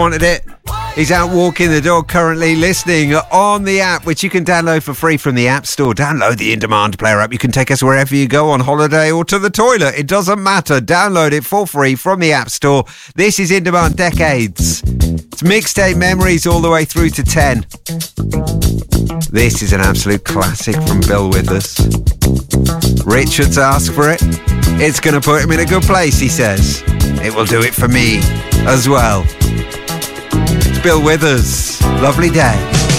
wanted it. He's out walking the dog, currently listening on the app, which you can download for free from the App Store. Download the In Demand Player app. You can take us wherever you go, on holiday or to the toilet. It doesn't matter. Download it for free from the App Store. This is In Demand Decades. It's mixtape memories all the way through to 10. This is an absolute classic from Bill Withers. Richards asked for it. It's going to put him in a good place, he says. It will do it for me as well. It's Bill Withers. Lovely day.